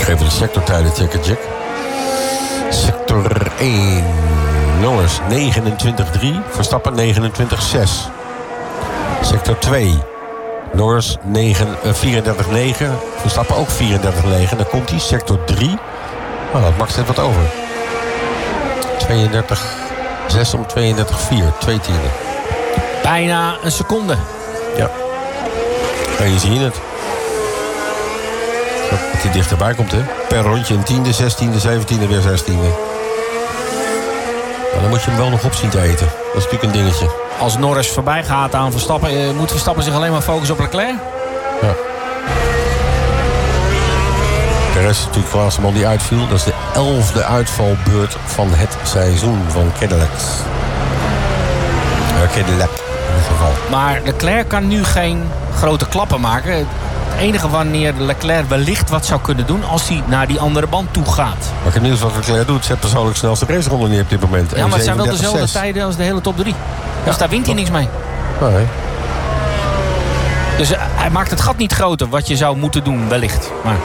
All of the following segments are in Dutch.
Ik ga even de sectortijden checken, Jack. Sector 1. Norris 29-3. Verstappen 29-6. Sector 2. Norris 34-9. Verstappen ook 34-9. Dan komt hij. Sector 3. Oh, dat Max net wat over. 32-6 om 32-4. 2 tienden. Bijna een seconde. Ja. En je ziet het. Dat hij dichterbij komt, hè. Per rondje een tiende, 16e, 17e, weer 16e. Maar dan moet je hem wel nog op zien te eten. Dat is natuurlijk een dingetje. Als Norris voorbij gaat aan Verstappen, moet Verstappen zich alleen maar focussen op Leclerc? Ja. De rest is natuurlijk de laatste man die uitviel. Dat is de 11e uitvalbeurt van het seizoen van Cadillac. Cadillac in dit geval. Maar Leclerc kan nu geen grote klappen maken. Het enige wanneer Leclerc wellicht wat zou kunnen doen als hij naar die andere band toe gaat. Maar ik heb nieuws wat Leclerc doet. Zet persoonlijk snelste raceronde niet op dit moment. Ja, maar het zijn wel 1:37:6. dezelfde tijden als de hele top 3. Dus daar wint hij niks mee. Nee. Dus hij maakt het gat niet groter wat je zou moeten doen, wellicht. Maar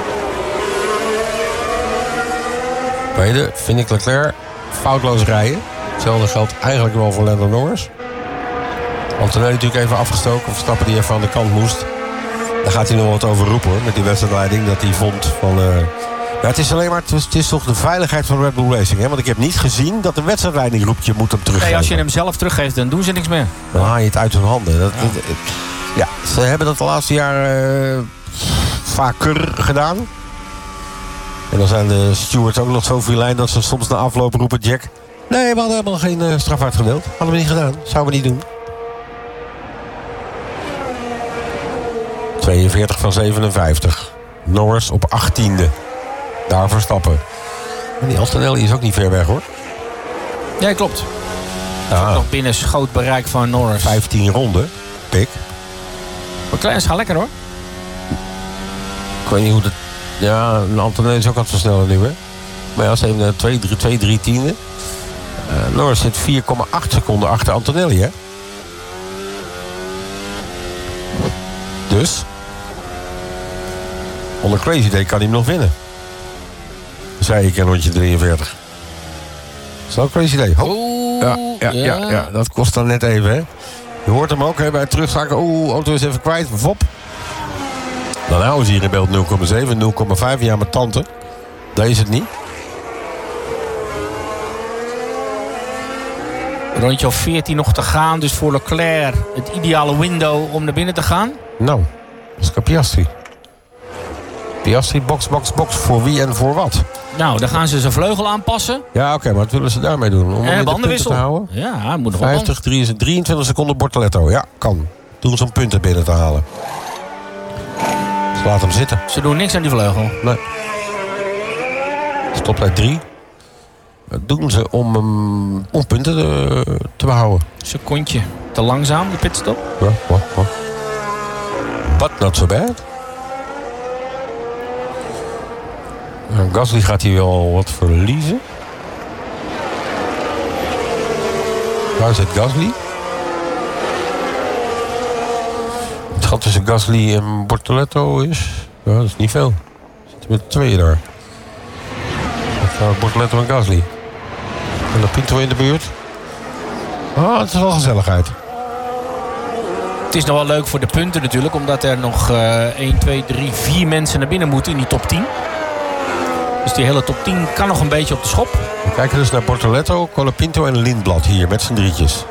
Tweede vind ik Leclerc foutloos rijden. Hetzelfde geldt eigenlijk wel voor Lando Norris. Antonelli natuurlijk even afgestoken. Verstappen die even aan de kant moest. Daar gaat hij nog wat over roepen, hoor. Met die wedstrijdleiding dat hij vond van... Ja, het is alleen maar... Het is toch de veiligheid van Red Bull Racing, hè? Want ik heb niet gezien dat de wedstrijdleiding roept... je moet hem teruggeven. nee, als je hem zelf teruggeeft, dan doen ze niks meer. Dan haal je het uit hun handen. Ja, ze hebben dat de laatste jaren vaker gedaan. En dan zijn de stewards ook nog zo lijn dat ze soms na afloop roepen... Jack, nee, we hadden helemaal geen straf uitgedeeld. Hadden we niet gedaan. Zouden we niet doen. 42 van 57. Norris op 18e. Daar Verstappen. En die Antonelli is ook niet ver weg, hoor. Ja, klopt. Ja, Nog binnen schootbereik van Norris. 15 ronden. Pik. Leclerc gaat lekker, hoor. Ik weet niet hoe dat... Ja, Antonelli is ook aan het versnellen nu, hè. Maar ja, ze hebben 2-3 tienden. Norris zit 4,8 seconden achter Antonelli, hè. Dus... onder Crazy Day kan hij hem nog winnen. Zei ik in rondje 43. Zo Crazy Day. Ja, dat kost dan net even, hè. Je hoort hem ook, hè, bij het terugzakken. Auto is even kwijt. Vop. Dan houden ze hier in beeld 0,7, 0,5. Ja, mijn tante. Dat is het niet. Rondje of 14 nog te gaan. Dus voor Leclerc het ideale window om naar binnen te gaan. Nou, dat is Piastri. Piastri, box. Voor wie en voor wat? Nou, dan gaan ze zijn vleugel aanpassen. Ja, oké, maar wat willen ze daarmee doen? Om hem in de punten te houden? Ja, moet nog wel. 50, 23 seconden Bortoletto. Ja, kan. Doen ze om punten binnen te halen. Dus laat hem zitten. Ze doen niks aan die vleugel. Nee. Stoplijd 3. Dat doen ze om punten te behouden. Secondje te langzaam, de pitstop. Ja. But not so bad. Gasly gaat hier wel wat verliezen. Waar zit Gasly? Het gat tussen Gasly en Bortoletto is... Ja, dat is niet veel. Zitten met 2 daar. Bortoletto en Gasly. En dan Pinto in de buurt. Ah, het is wel gezelligheid. Het is nog wel leuk voor de punten natuurlijk. Omdat er nog 1, 2, 3, 4 mensen naar binnen moeten in die top 10. Dus die hele top 10 kan nog een beetje op de schop. We kijken dus naar Bortoletto, Colapinto en Lindblad hier met z'n drietjes.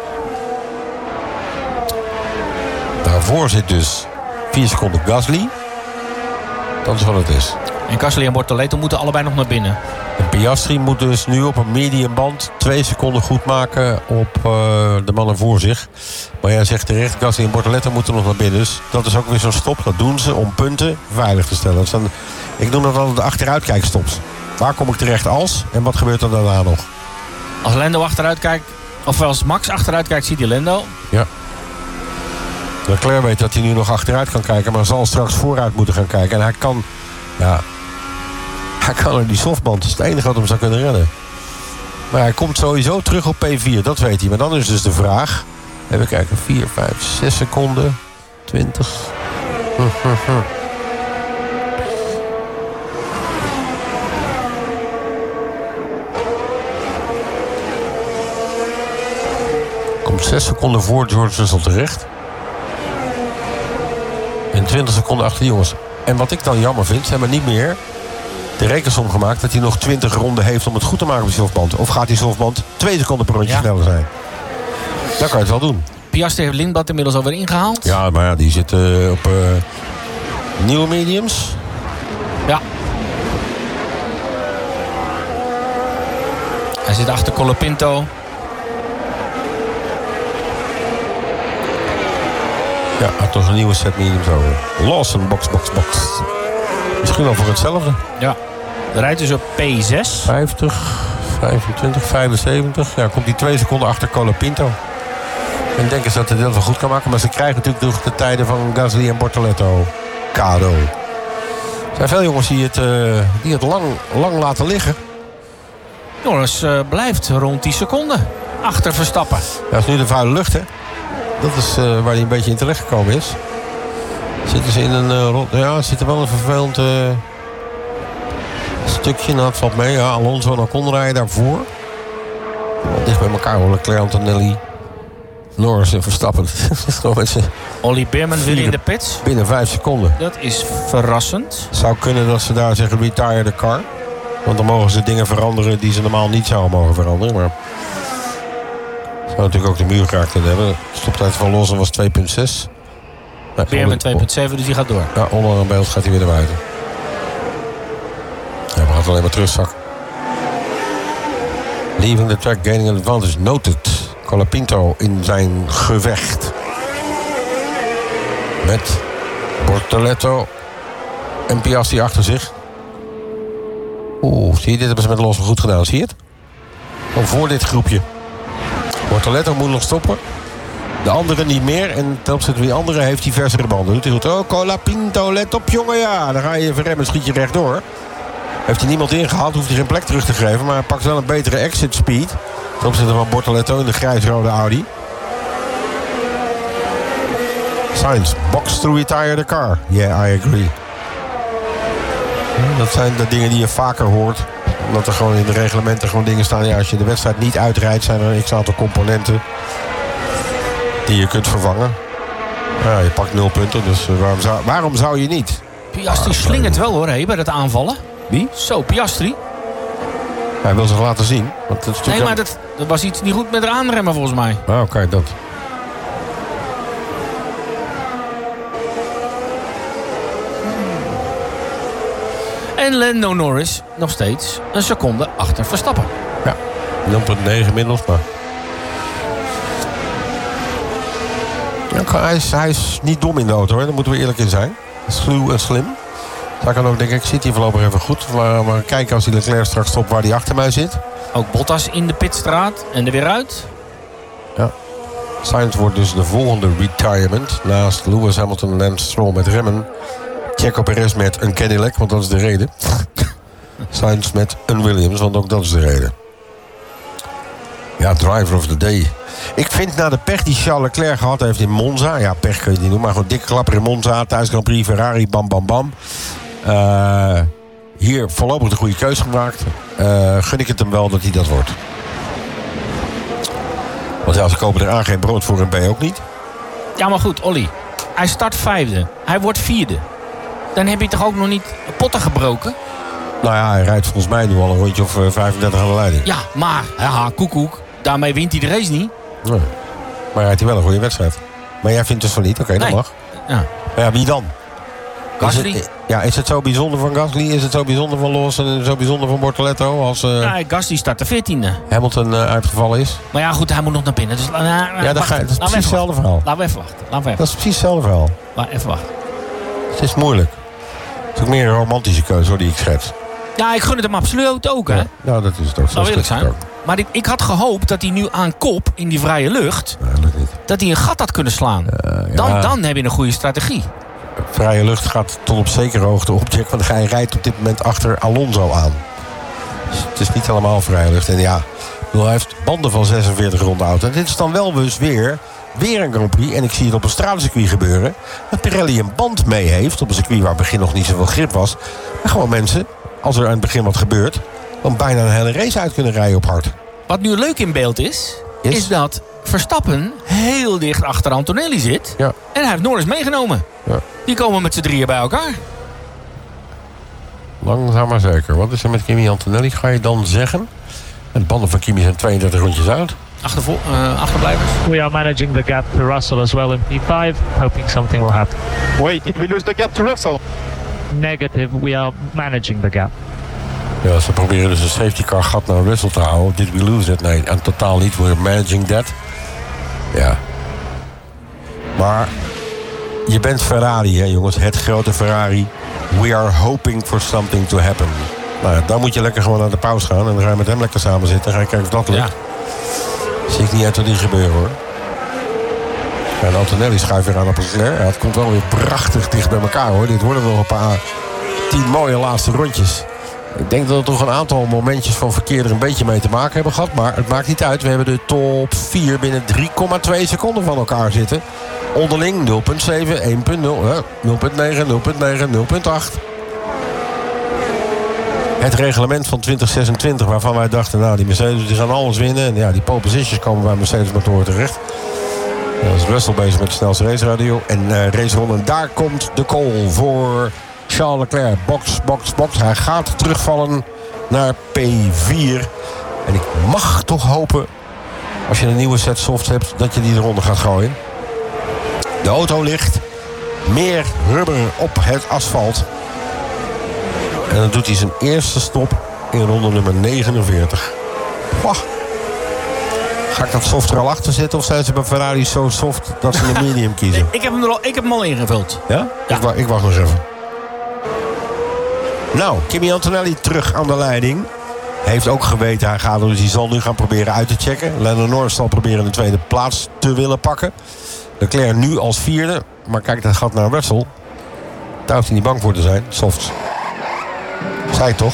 Daarvoor zit dus 4 seconden Gasly. Dat is wat het is. En Gasly en Bortoletto moeten allebei nog naar binnen. En Piastri moet dus nu op een medium band 2 seconden goed maken op de mannen voor zich. Maar jij zegt terecht, Gasly en Bortoletto moeten nog naar binnen. Dus dat is ook weer zo'n stop. Dat doen ze om punten veilig te stellen. Dat zijn, ik noem dat altijd de achteruitkijkstops. Waar kom ik terecht als en wat gebeurt er daarna nog? Als Lando achteruit kijkt, of als Max achteruit kijkt, ziet hij Lando. Ja. Leclerc weet dat hij nu nog achteruit kan kijken, maar zal straks vooruit moeten gaan kijken. En hij kan... Ja, hij kan er die softband. Dat is het enige wat hem zou kunnen redden. Maar hij komt sowieso terug op P4, dat weet hij. Maar dan is dus de vraag... Even kijken, 4, 5, 6 seconden. 20. 6 seconden voor George Russell terecht. En 20 seconden achter die jongens. En wat ik dan jammer vind, ze hebben niet meer de rekensom gemaakt dat hij nog 20 ronden heeft om het goed te maken op die softband. Of gaat die softband 2 seconden per rondje sneller zijn? Dan kan je het wel doen. Piastri heeft Lindblad inmiddels alweer ingehaald. Ja, maar ja, die zit op nieuwe mediums. Ja. Hij zit achter Colapinto. Ja, had toch een nieuwe set mediums over. Lawson, box. Misschien wel voor hetzelfde. Ja. De rijdt dus op P6. 50, 25, 75. Ja, komt die 2 seconden achter Colapinto. En denken ze dat hij dat wel goed kan maken. Maar ze krijgen natuurlijk nog de tijden van Gasly en Bortoleto cadeau. Er zijn veel jongens die het lang laten liggen. Norris blijft rond die seconde achter Verstappen. Ja, dat is nu de vuile lucht, hè. Dat is waar hij een beetje in terecht gekomen is. Zitten ze in een... ja, zit er wel een vervelend stukje. Nou, het valt mee. Ja, Alonso en Ocon rijden daarvoor. Wel dicht bij elkaar hoor. Leclerc, Antonelli, Norris en Verstappen. Ollie Beerman weer in de pits. Binnen 5 seconden. Dat is verrassend. Het zou kunnen dat ze daar zeggen retire the car. Want dan mogen ze dingen veranderen die ze normaal niet zouden mogen veranderen. Maar ze zou natuurlijk ook de muur geraakt kunnen hebben. De stoptijd van Lawson was 2,6. Beerman 2,7, dus die gaat door. Ja, onder een beeld gaat hij weer naar buiten. Ja, we gaan alleen maar terugzakken. Leaving the track, gaining an advantage. Noted. Colapinto in zijn gevecht. Met Bortoleto en Piastri achter zich. Oeh, zie je, dit hebben ze met Lawson goed gedaan. Zie je het? Gewoon voor dit groepje. Bortoleto moet nog stoppen. De anderen niet meer. En ten opzichte van die anderen heeft hij versere banden. Doet hij goed. Oh, Colapinto, let op jongen. Ja, dan ga je even remmen, schiet je rechtdoor. Heeft hij niemand ingehaald, hoeft hij geen plek terug te geven. Maar hij pakt wel een betere exit speed. Ten opzichte van Bortoleto in de grijs-rode Audi. Sainz, box to retire the car. Yeah, I agree. Dat zijn de dingen die je vaker hoort. Omdat er gewoon in de reglementen gewoon dingen staan. Ja, als je de wedstrijd niet uitrijdt, zijn er een x-aantal componenten die je kunt vervangen. Ja, je pakt 0 punten, dus waarom zou je niet? Piastri slingert wel hoor, bij dat aanvallen. Wie? Zo, Piastri. Hij wil zich laten zien. Want dat is nee, maar dat was iets niet goed met de aanremmen volgens mij. Oh, kijk dat. En Lando Norris nog steeds een seconde achter Verstappen. Ja, 0,9 inmiddels, maar... Ja, hij is niet dom in de auto, hoor. Daar moeten we eerlijk in zijn. Sluw en slim. Daar kan ook, denk ik, zit hij voorlopig even goed. Maar kijken als hij Leclerc straks stopt waar hij achter mij zit. Ook Bottas in de pitstraat en er weer uit. Ja. Sainz wordt dus de volgende retirement. Naast Lewis Hamilton en Lance Stroll met remmen. Checo Perez met een Cadillac, want dat is de reden. Sainz met een Williams, want ook dat is de reden. Ja, driver of the day. Ik vind na de pech die Charles Leclerc gehad heeft in Monza... ja, pech kun je niet noemen, maar gewoon dikke klapper in Monza... thuis Grand Prix, Ferrari, bam, bam, bam. Hier voorlopig de goede keus gemaakt. Gun ik het hem wel dat hij dat wordt. Want ja, ze kopen er A geen brood voor en B ook niet. Ja, maar goed, Ollie. Hij start 5e. Hij wordt 4e. Dan heb je toch ook nog niet potten gebroken? Nou ja, hij rijdt volgens mij nu al een rondje of 35 aan de leiding. Ja, maar, koekoek. Daarmee wint hij de race niet. Nee. Maar rijdt hij wel een goede wedstrijd. Maar jij vindt dus van niet? Oké, dat mag. Ja. Maar ja, wie dan? Gasly? Is het zo bijzonder van Gasly? Is het zo bijzonder van Lawson en zo bijzonder van Bortoleto? Als Gasly start de 14e. Hamilton uitgevallen is? Maar ja, goed, hij moet nog naar binnen. Dus, ja, dat is precies hetzelfde verhaal. Laten we even wachten. Dat is precies hetzelfde verhaal. Even wachten. Het is moeilijk. Het is ook meer een romantische keuze hoor, die ik schets. Ja, ik gun het hem absoluut ook, hè. Ja, nou, dat is het ook. Zou eerlijk zijn. Maar ik had gehoopt dat hij nu aan kop in die vrije lucht... Nee, dat lukt niet. Dat hij een gat had kunnen slaan. Dan heb je een goede strategie. Vrije lucht gaat tot op zekere hoogte op Jack. Want hij rijdt op dit moment achter Alonso aan. Dus het is niet helemaal vrije lucht. En ja, hij heeft banden van 46 ronden auto. En dit is dan wel dus weer een Grand Prix. En ik zie het op een stratencircuit gebeuren. Dat Pirelli een band mee heeft. Op een circuit waar het begin nog niet zoveel grip was. Maar gewoon mensen, als er aan het begin wat gebeurt... dan bijna een hele race uit kunnen rijden op hard. Wat nu leuk in beeld is dat Verstappen heel dicht achter Antonelli zit. Ja. En hij heeft Norris meegenomen. Ja. Die komen met z'n drieën bij elkaar. Langzaam maar zeker. Wat is er met Kimi Antonelli, ga je dan zeggen? En de banden van Kimi zijn 32 rondjes uit. Achterblijvers. We are managing the gap to Russell as well in P5, hoping something will happen. Wait, did we lose the gap to Russell? Negative, we are managing the gap. Ja, ze proberen dus een safety car gat naar Russell te houden. Did we lose it? Nee, en totaal niet. We're managing that. Ja. Maar je bent Ferrari, hè jongens. Het grote Ferrari. We are hoping for something to happen. Nou ja, dan moet je lekker gewoon naar de pauze gaan. En dan ga je met hem lekker samen zitten. En ga je kijken of dat lukt. Ja. Zie ik niet uit wat die gebeuren, hoor. En Antonelli schuift weer aan op Leclerc. Ja, het komt wel weer prachtig dicht bij elkaar, hoor. Dit worden wel een paar 10 mooie laatste rondjes. Ik denk dat er toch een aantal momentjes van verkeer er een beetje mee te maken hebben gehad. Maar het maakt niet uit. We hebben de top 4 binnen 3,2 seconden van elkaar zitten. Onderling 0,7, 1,0, 0,9, 0,9, 0,8. Het reglement van 2026 waarvan wij dachten, nou die Mercedes die gaan alles winnen. En ja, die pole positions komen bij Mercedes motoren terecht. Dan is Russell bezig met de snelste raceradio. En raceronde. En daar komt de call voor Charles Leclerc. Box, box, box. Hij gaat terugvallen naar P4. En ik mag toch hopen, als je een nieuwe set softs hebt, dat je die eronder gaat gooien. De auto ligt meer rubber op het asfalt. En dan doet hij zijn eerste stop in ronde nummer 49. Wah. Ga ik dat soft er al achter zetten of zijn ze bij Ferrari zo soft dat ze een medium kiezen? Ik heb hem al ingevuld. Ja? Ja. Ik wacht nog even. Nou, Kimi Antonelli terug aan de leiding. Heeft ook geweten, hij gaat dus hij zal nu gaan proberen uit te checken. Lando Norris zal proberen de tweede plaats te willen pakken. Leclerc nu als vierde. Maar kijk, dat gaat naar Russell. Daar hoeft hij niet bang voor te zijn. Softs. Zei toch?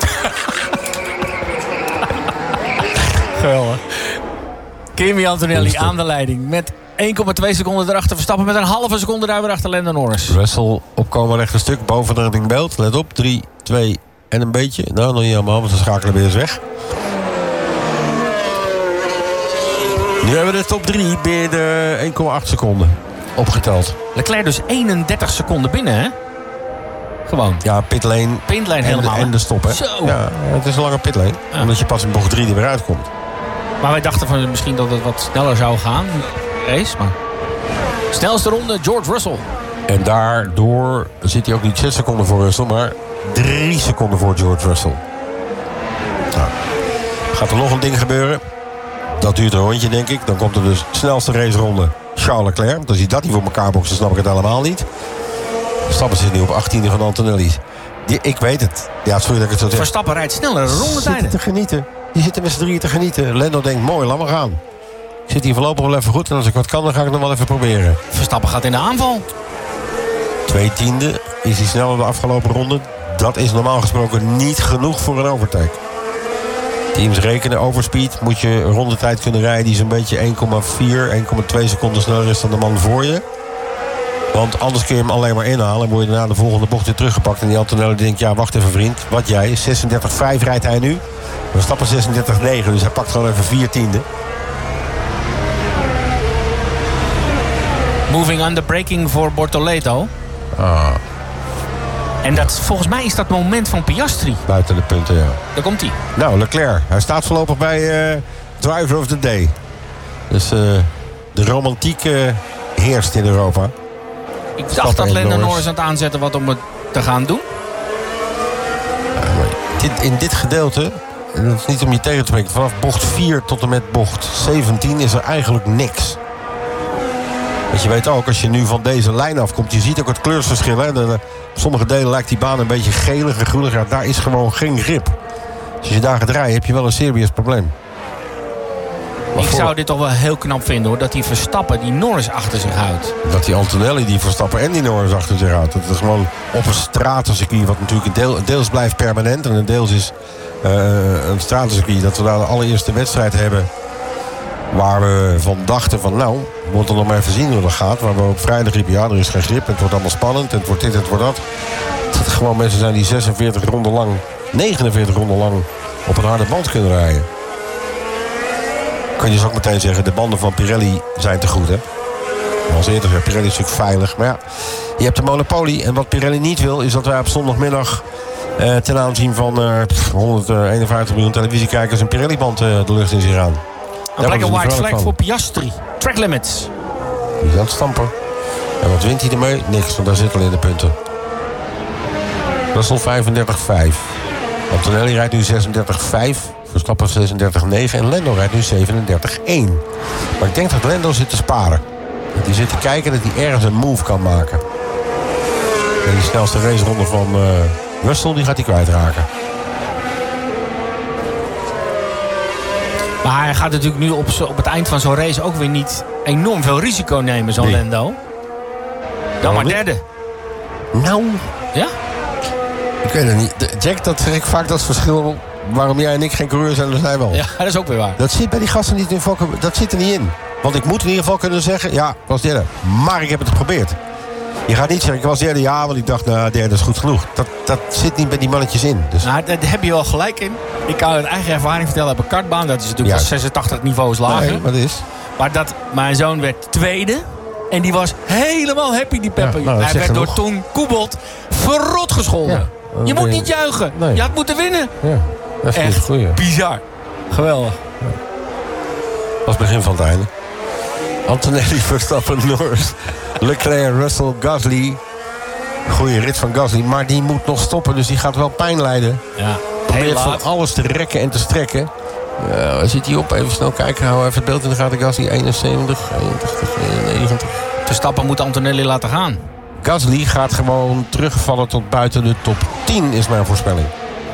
Geweldig. Kimi Antonelli aan de leiding. Met 1,2 seconden erachter. Verstappen met een halve seconde daar weer achter Lando Norris. Russell opkomen rechter stuk. Boven de ringbeeld. Let op. 3, 2 en een beetje. Nou, nog niet helemaal, want ze schakelen weer eens weg. Nu hebben we de top 3 binnen 1,8 seconden. Opgeteld. Leclerc dus 31 seconden binnen, hè? Gewoon. Ja, pitlane. Pitlane helemaal. En de stop, hè? Zo. Ja, het is een lange pitlane. Ja. Omdat je pas in bocht 3 er weer uitkomt. Maar wij dachten van misschien dat het wat sneller zou gaan. Race, maar... Snelste ronde, George Russell. En daardoor zit hij ook niet 6 seconden voor Russell, maar 3 seconden voor George Russell. Nou, gaat er nog een ding gebeuren. Dat duurt een rondje, denk ik. Dan komt er dus snelste raceronde Charles Leclerc. Als hij dat niet voor elkaar bokst, dan snap ik het helemaal niet. Verstappen zit nu op 18e van Antonelli. Ik weet het. Ja, sorry dat ik het zo zeg. Verstappen rijdt sneller rondetijden. Zitten te genieten. Die zitten met z'n drieën te genieten. Lando denkt, mooi, laat maar gaan. Ik zit hier voorlopig wel even goed. En als ik wat kan, dan ga ik het nog wel even proberen. Verstappen gaat in de aanval. 2/10 is hij sneller de afgelopen ronde. Dat is normaal gesproken niet genoeg voor een overtake. Teams rekenen overspeed. Moet je een rondetijd kunnen rijden die zo'n beetje 1,4, 1,2 seconden sneller is dan de man voor je. Want anders kun je hem alleen maar inhalen. En word je daarna de volgende bocht weer teruggepakt. En die Antonelli denkt, ja, wacht even vriend. Wat jij? 36,5 rijdt hij nu. We stappen 36,9. Dus hij pakt gewoon even 4/10. Moving on the braking voor Bortoleto. En dat, volgens mij is dat moment van Piastri. Buiten de punten, ja. Daar komt hij. Nou, Leclerc. Hij staat voorlopig bij Driver of the Day. Dus de romantiek heerst in Europa. Ik dacht dat Lando Norris aan het aanzetten wat om het te gaan doen. In dit gedeelte, en dat is niet om je tegen te spreken, vanaf bocht 4 tot en met bocht 17 is er eigenlijk niks. Want je weet ook, als je nu van deze lijn afkomt, je ziet ook het kleursverschil. Hè? Op sommige delen lijkt die baan een beetje gelig en groenig. Ja, daar is gewoon geen grip. Dus als je daar gaat rijden, heb je wel een serieus probleem. Ik zou dit toch wel heel knap vinden, hoor. Dat die Verstappen die Norris achter zich houdt. Dat die Antonelli die Verstappen en die Norris achter zich houdt. Dat het gewoon op een stratencircuit, wat natuurlijk deels blijft permanent en een deels is een stratencircuit. Dat we daar de allereerste wedstrijd hebben waar we van dachten van nou, we moeten nog maar even zien hoe dat gaat. Waar we op vrijdag riepen, ja, er is geen grip. Het wordt allemaal spannend. Het wordt dit, het wordt dat. Dat er gewoon mensen zijn die 46 ronden lang, 49 ronden lang op een harde band kunnen rijden. Kun je dus ook meteen zeggen, de banden van Pirelli zijn te goed, hè? Als eerder gezegd, Pirelli is natuurlijk veilig. Maar ja, je hebt de monopolie. En wat Pirelli niet wil, is dat wij op zondagmiddag... ten aanzien van 151 miljoen televisiekijkers... een Pirelli-band de lucht in zich aan. Een black and white flag voor Piastri. Track limits. Die is aan het stampen. En wat wint hij ermee? Niks, want daar zit al in de punten. Russell 35-5. Antonelli rijdt nu 36-5. Verstappen 36-9. En Lando rijdt nu 37-1. Maar ik denk dat Lando zit te sparen. Dat hij zit te kijken dat hij ergens een move kan maken. En die snelste raceronde van Russell, die gaat hij kwijtraken. Maar hij gaat natuurlijk nu op het eind van zo'n race ook weer niet enorm veel risico nemen, zo'n Lando. Dan maar derde. Nou. Ja? Ik weet het niet. Jack, dat zeg ik vaak, dat verschil waarom jij en ik geen coureur zijn, dat zijn wel. Ja, dat is ook weer waar. Dat zit bij die gasten niet in vakken. Dat zit er niet in. Want ik moet in ieder geval kunnen zeggen, ja, ik was derde. Maar ik heb het geprobeerd. Je gaat niet zeggen, ik was derde, ja, want ik dacht, nou, derde is goed genoeg. Dat zit niet bij die mannetjes in. Dus... Nou, daar heb je wel gelijk in. Ik kan uit eigen ervaring vertellen op een kartbaan. Dat is natuurlijk wel 86 niveaus lager. Nee, maar dat is. Maar mijn zoon werd tweede. En die was helemaal happy, die Pepper. Ja, nou, hij werd door Ton Koebold verrot gescholden. Ja, je moet niet juichen. Nee. Je had moeten winnen. Ja, dat is echt goeie. Bizar. Geweldig. Ja. Dat was het begin van het einde. Antonelli, Verstappen, Norris, Leclerc, Russell, Gasly. Goeie rit van Gasly, maar die moet nog stoppen, dus die gaat wel pijn lijden. Ja, probeert van alles te rekken en te strekken. Waar zit hij op? Even snel kijken, hou even het beeld in de gaten. Gasly 71, 81, 90. Verstappen moet Antonelli laten gaan. Gasly gaat gewoon terugvallen tot buiten de top 10, is mijn voorspelling.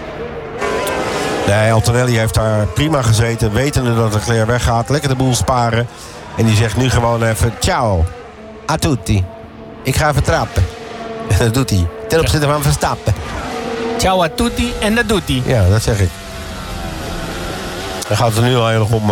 Nee, Antonelli heeft daar prima gezeten, wetende dat Leclerc weggaat. Lekker de boel sparen. En die zegt nu gewoon even, ciao, a tutti. Ik ga even trappen. En dat doet hij. Ten opzichte van Verstappen. Ciao a tutti en dat doet hij. Ja, dat zeg ik. Dan gaat het er nu al heel erg om...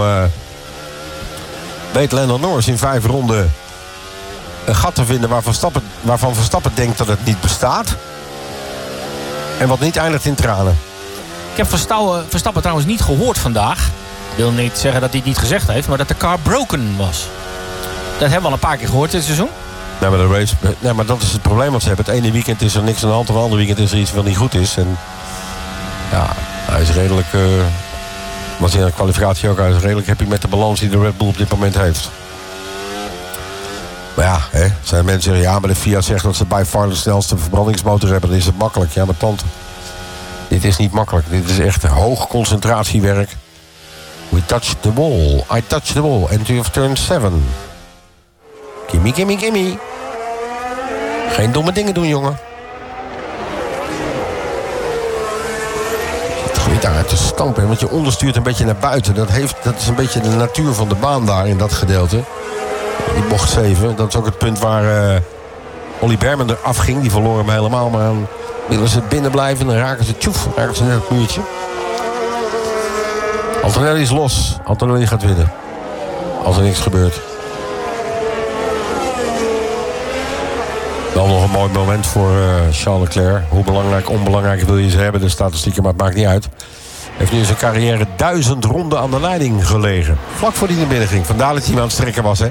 weet Lando Norris in 5 ronden een gat te vinden waarvan Verstappen denkt dat het niet bestaat. En wat niet eindigt in tranen. Ik heb Verstappen trouwens niet gehoord vandaag. Ik wil niet zeggen dat hij het niet gezegd heeft, maar dat de car broken was. Dat hebben we al een paar keer gehoord dit seizoen. Nee, maar dat is het probleem wat ze hebben. Het ene weekend is er niks aan de hand, het andere weekend is er iets wat niet goed is. En ja, hij is redelijk... was in de kwalificatie ook uit, redelijk happy met de balans die de Red Bull op dit moment heeft. Maar ja, zijn mensen zeggen, ja, maar de Fiat zegt dat ze by far de snelste verbrandingsmotor hebben. Dan is het makkelijk. Ja, maar tante, dit is niet makkelijk. Dit is echt hoog concentratiewerk. We touched the wall. I touched the wall. Entry of turn 7. Gimme, gimme, gimme. Geen domme dingen doen, jongen. Je daaruit te stampen, want je onderstuurt een beetje naar buiten. Dat is een beetje de natuur van de baan daar in dat gedeelte. Die bocht 7, dat is ook het punt waar Olly Berman eraf ging. Die verloor hem helemaal, maar dan willen ze binnen blijven. Dan raken ze net het muurtje. Antonelli is los. Antonelli gaat winnen. Als er niks gebeurt. Wel nog een mooi moment voor Charles Leclerc. Hoe belangrijk, onbelangrijk wil je ze hebben, de statistieken, maar het maakt niet uit. Heeft nu in zijn carrière 1000 ronden aan de leiding gelegen. Vlak voor hij naar binnen ging. Vandaar dat hij hem aan het strekken was, hè.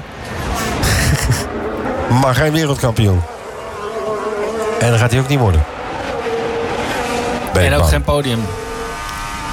Maar geen wereldkampioen. En dat gaat hij ook niet worden. En ook geen podium.